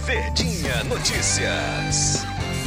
Verdinha Notícias.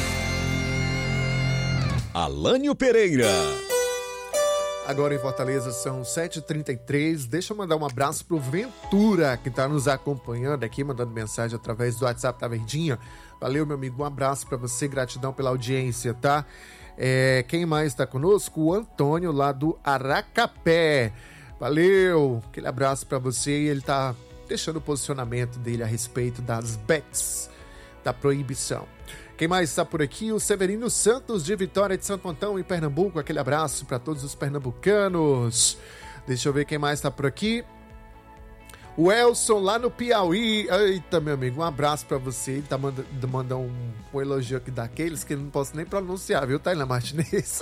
Alânio Pereira. Agora em Fortaleza são 7h33. Deixa eu mandar um abraço pro Ventura, que tá nos acompanhando aqui, mandando mensagem através do WhatsApp da Verdinha. Valeu, meu amigo, um abraço para você, gratidão pela audiência, tá? Quem mais tá conosco? O Antônio, lá do Aracapé. Valeu, aquele abraço para você. E ele tá deixando o posicionamento dele a respeito das bets, da proibição. Quem mais está por aqui? O Severino Santos, de Vitória de Santo Antão, em Pernambuco. Aquele abraço para todos os pernambucanos. Deixa eu ver quem mais está por aqui. O Elson, lá no Piauí. Eita, meu amigo, um abraço para você. Ele tá mandando um elogio aqui daqueles que eu não posso nem pronunciar, viu, Taina Martinez?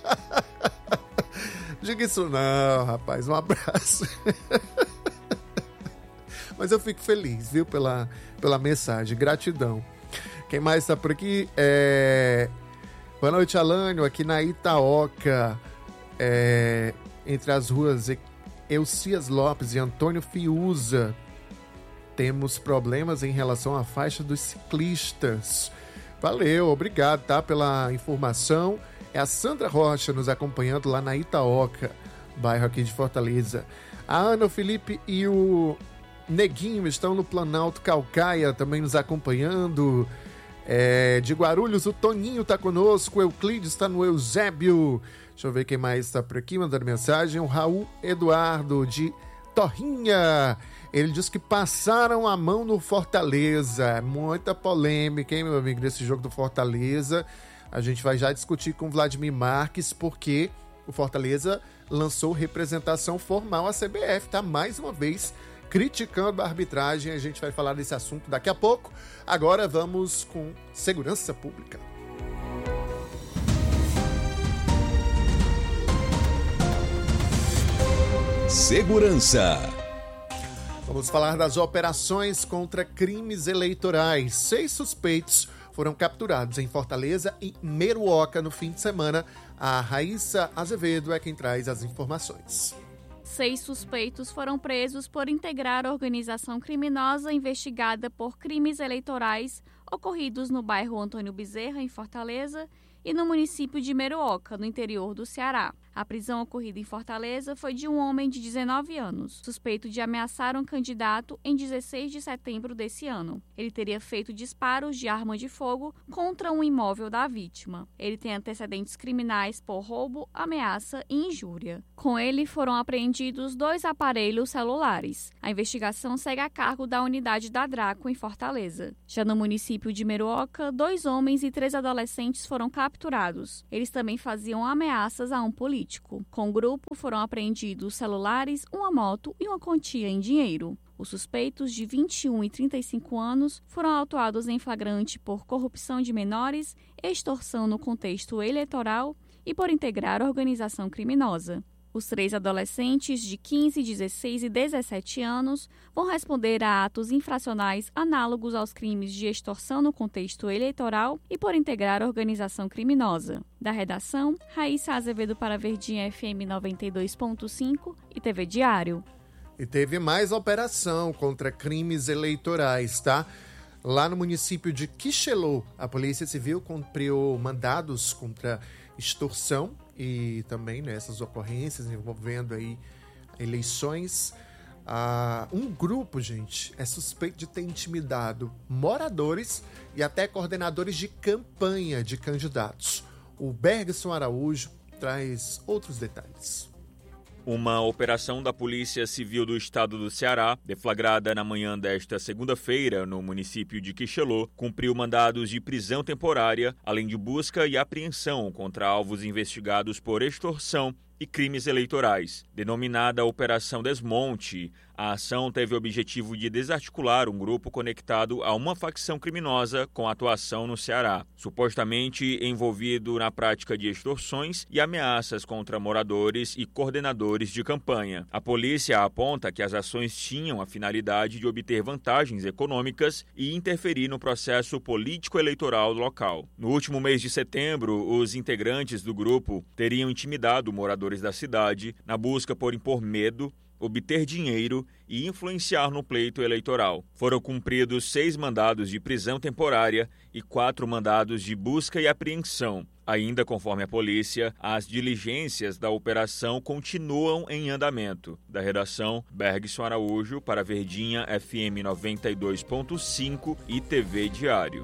Diga isso não, rapaz. Um abraço. Mas eu fico feliz, viu, pela mensagem. Gratidão. Quem mais está por aqui? Boa noite, Alânio, aqui na Itaoca, entre as ruas Eucias Lopes e Antônio Fiuza. Temos problemas em relação à faixa dos ciclistas. Valeu, obrigado, tá, pela informação. É a Sandra Rocha nos acompanhando lá na Itaoca, bairro aqui de Fortaleza. A Ana, o Felipe e o Neguinho estão no Planalto Calcaia, também nos acompanhando. De Guarulhos, o Toninho está conosco, o Euclides está no Eusébio. Deixa eu ver quem mais está por aqui mandando mensagem. O Raul Eduardo, de Torrinha. Ele diz que passaram a mão no Fortaleza. Muita polêmica, hein, meu amigo, nesse jogo do Fortaleza. A gente vai já discutir com o Vladimir Marques, porque o Fortaleza lançou representação formal à CBF, tá? Mais uma vez criticando a arbitragem. A gente vai falar desse assunto daqui a pouco. Agora vamos com segurança pública. Segurança. Vamos falar das operações contra crimes eleitorais. 6 suspeitos foram capturados em Fortaleza e Meruoca no fim de semana. A Raíssa Azevedo é quem traz as informações. 6 suspeitos foram presos por integrar a organização criminosa investigada por crimes eleitorais ocorridos no bairro Antônio Bezerra, em Fortaleza, e no município de Meruoca, no interior do Ceará. A prisão ocorrida em Fortaleza foi de um homem de 19 anos, suspeito de ameaçar um candidato em 16 de setembro desse ano. Ele teria feito disparos de arma de fogo contra um imóvel da vítima. Ele tem antecedentes criminais por roubo, ameaça e injúria. Com ele foram apreendidos 2 aparelhos celulares. A investigação segue a cargo da unidade da Draco, em Fortaleza. Já no município de Meruoca, 2 homens e 3 adolescentes foram capturados. Eles também faziam ameaças a um político. Com o grupo foram apreendidos celulares, uma moto e uma quantia em dinheiro. Os suspeitos, de 21 e 35 anos, foram autuados em flagrante por corrupção de menores, extorsão no contexto eleitoral e por integrar organização criminosa. Os 3 adolescentes de 15, 16 e 17 anos vão responder a atos infracionais análogos aos crimes de extorsão no contexto eleitoral e por integrar organização criminosa. Da redação, Raíssa Azevedo para Verdinha FM 92.5 e TV Diário. E teve mais operação contra crimes eleitorais, tá? Lá no município de Quixelô, a Polícia Civil cumpriu mandados contra extorsão e também nessas ocorrências envolvendo aí eleições. Um grupo, gente, é suspeito de ter intimidado moradores e até coordenadores de campanha de candidatos. O Bergson Araújo traz outros detalhes. Uma operação da Polícia Civil do Estado do Ceará, deflagrada na manhã desta segunda-feira no município de Quixelô, cumpriu mandados de prisão temporária, além de busca e apreensão contra alvos investigados por extorsão e crimes eleitorais. Denominada Operação Desmonte, a ação teve o objetivo de desarticular um grupo conectado a uma facção criminosa com atuação no Ceará, supostamente envolvido na prática de extorsões e ameaças contra moradores e coordenadores de campanha. A polícia aponta que as ações tinham a finalidade de obter vantagens econômicas e interferir no processo político-eleitoral local. No último mês de setembro, os integrantes do grupo teriam intimidado moradores da cidade na busca por impor medo, obter dinheiro e influenciar no pleito eleitoral. Foram cumpridos 6 mandados de prisão temporária e 4 mandados de busca e apreensão. Ainda conforme a polícia, as diligências da operação continuam em andamento. Da redação, Bergson Araújo para Verdinha FM 92.5 e TV Diário.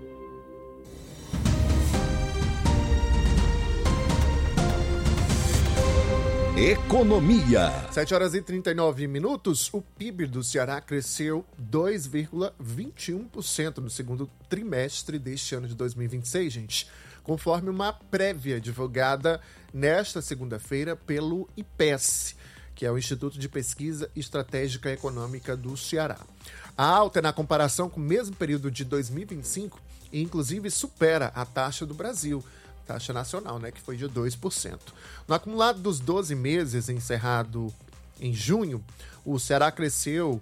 Economia. 7h39, o PIB do Ceará cresceu 2,21% no segundo trimestre deste ano de 2026, gente, conforme uma prévia divulgada nesta segunda-feira pelo IPES, que é o Instituto de Pesquisa Estratégica Econômica do Ceará. A alta é na comparação com o mesmo período de 2025 e, inclusive, supera a taxa do Brasil, taxa nacional, né, que foi de 2%. No acumulado dos 12 meses, encerrado em junho, o Ceará cresceu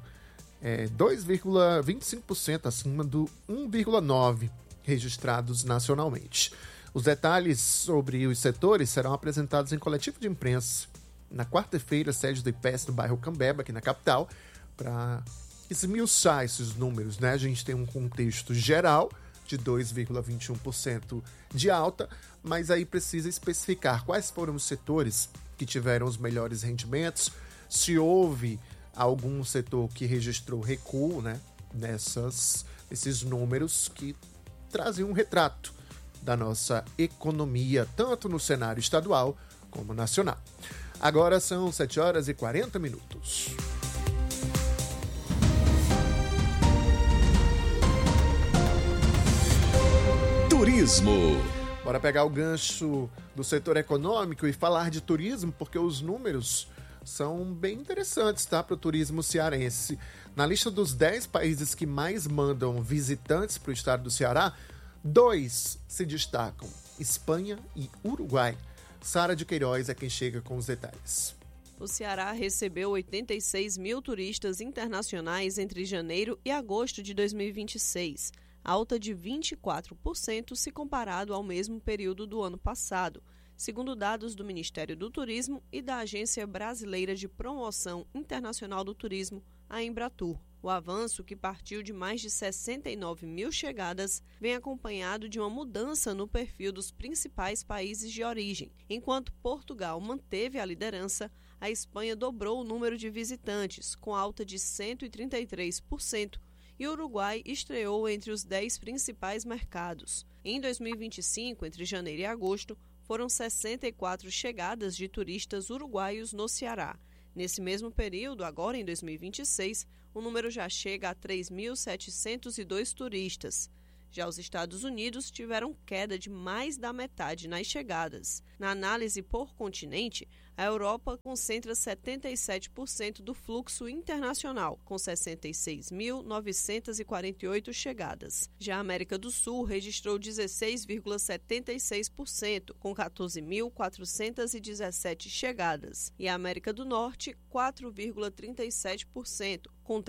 2,25% acima do 1,9% registrados nacionalmente. Os detalhes sobre os setores serão apresentados em coletivo de imprensa na quarta-feira, sede do IPES no bairro Cambeba, aqui na capital, para esmiuçar esses números, né? A gente tem um contexto geral de 2,21% de alta, mas aí precisa especificar quais foram os setores que tiveram os melhores rendimentos, se houve algum setor que registrou recuo, né, nesses números que trazem um retrato da nossa economia, tanto no cenário estadual como nacional. Agora são 7h40. Turismo. Bora pegar o gancho do setor econômico e falar de turismo, porque os números são bem interessantes, tá, para o turismo cearense. Na lista dos 10 países que mais mandam visitantes para o estado do Ceará, 2 se destacam, Espanha e Uruguai. Sara de Queiroz é quem chega com os detalhes. O Ceará recebeu 86 mil turistas internacionais entre janeiro e agosto de 2026, alta de 24% se comparado ao mesmo período do ano passado, segundo dados do Ministério do Turismo e da Agência Brasileira de Promoção Internacional do Turismo, a Embratur. O avanço, que partiu de mais de 69 mil chegadas, vem acompanhado de uma mudança no perfil dos principais países de origem. Enquanto Portugal manteve a liderança, a Espanha dobrou o número de visitantes, com alta de 133%, e o Uruguai estreou entre os 10 principais mercados. Em 2025, entre janeiro e agosto, foram 64 chegadas de turistas uruguaios no Ceará. Nesse mesmo período, agora em 2026, o número já chega a 3.702 turistas. Já os Estados Unidos tiveram queda de mais da metade nas chegadas. Na análise por continente, a Europa concentra 77% do fluxo internacional, com 66.948 chegadas. Já a América do Sul registrou 16,76%, com 14.417 chegadas. E a América do Norte, 4,37%, com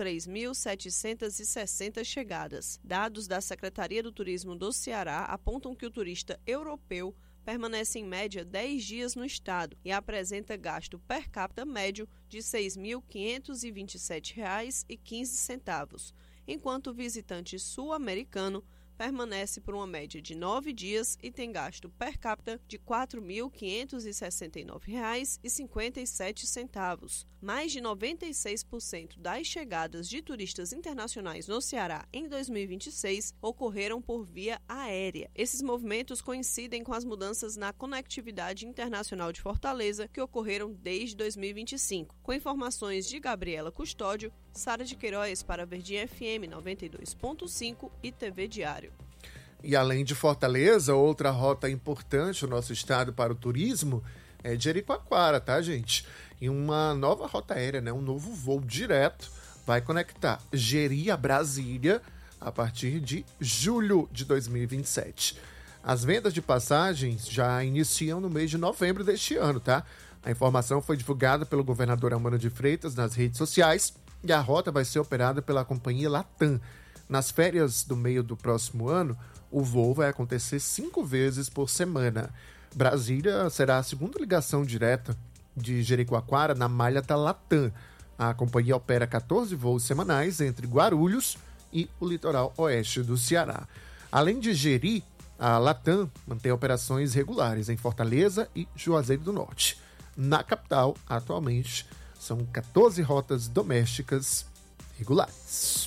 3.760 chegadas. Dados da Secretaria do Turismo do Ceará apontam que o turista europeu permanece em média 10 dias no estado e apresenta gasto per capita médio de R$ 6.527,15, enquanto o visitante sul-americano permanece por uma média de 9 dias e tem gasto per capita de R$ 4.569,57. Mais de 96% das chegadas de turistas internacionais no Ceará em 2026 ocorreram por via aérea. Esses movimentos coincidem com as mudanças na conectividade internacional de Fortaleza que ocorreram desde 2025. Com informações de Gabriela Custódio, Sara de Queiroz para Verdinha FM 92.5 e TV Diário. E além de Fortaleza, outra rota importante no nosso estado para o turismo é Jericoacoara, tá, gente? E uma nova rota aérea, né? Um novo voo direto vai conectar Jeri a Brasília a partir de julho de 2027. As vendas de passagens já iniciam no mês de novembro deste ano, tá? A informação foi divulgada pelo governador Amânio de Freitas nas redes sociais e a rota vai ser operada pela companhia Latam. Nas férias do meio do próximo ano, o voo vai acontecer 5 vezes por semana. Brasília será a segunda ligação direta de Jericoacoara na malha da Latam. A companhia opera 14 voos semanais entre Guarulhos e o litoral oeste do Ceará. Além de Jeri, a Latam mantém operações regulares em Fortaleza e Juazeiro do Norte. Na capital, atualmente, são 14 rotas domésticas regulares.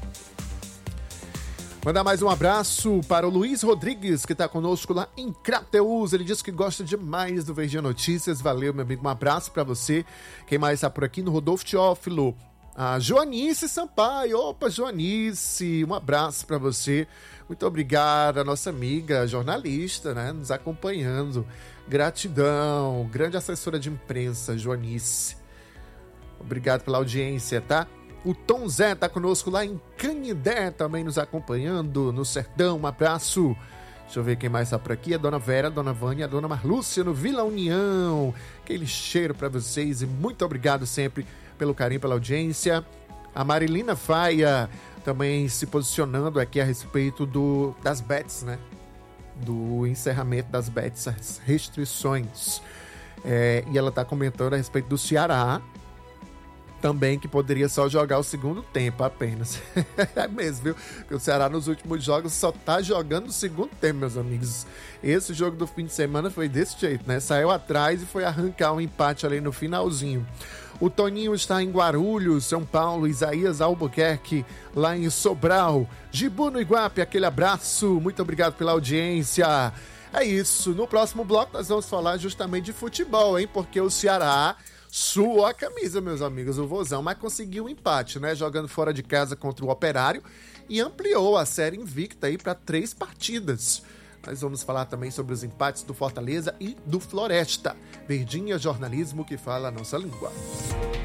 Mandar mais um abraço para o Luiz Rodrigues, que está conosco lá em Crateús. Ele diz que gosta demais do Verdinha Notícias. Valeu, meu amigo. Um abraço para você. Quem mais está por aqui? No Rodolfo Teófilo. A Joanice Sampaio. Opa, Joanice. Um abraço para você. Muito obrigado. A nossa amiga jornalista, né? Nos acompanhando. Gratidão. Grande assessora de imprensa, Joanice. Obrigado pela audiência, tá? O Tom Zé tá conosco lá em Canindé, também nos acompanhando no Sertão. Um abraço. Deixa eu ver quem mais tá por aqui. A Dona Vera, a Dona Vânia, a Dona Marlúcia no Vila União. Aquele cheiro para vocês e muito obrigado sempre pelo carinho, pela audiência. A Marilina Faia também se posicionando aqui a respeito das bets, né? Do encerramento das bets, as restrições. E ela tá comentando a respeito do Ceará, também, que poderia só jogar o segundo tempo apenas. É mesmo, viu? Porque o Ceará nos últimos jogos só tá jogando o segundo tempo, meus amigos. Esse jogo do fim de semana foi desse jeito, né? Saiu atrás e foi arrancar um empate ali no finalzinho. O Toninho está em Guarulhos, São Paulo. Isaías Albuquerque, lá em Sobral. Gibu no Iguape, aquele abraço. Muito obrigado pela audiência. É isso. No próximo bloco nós vamos falar justamente de futebol, hein? Porque o Ceará suou a camisa, meus amigos, o Vozão, mas conseguiu um empate, né? Jogando fora de casa contra o Operário e ampliou a série invicta aí para 3 partidas. Nós vamos falar também sobre os empates do Fortaleza e do Floresta. Verdinha, jornalismo que fala a nossa língua.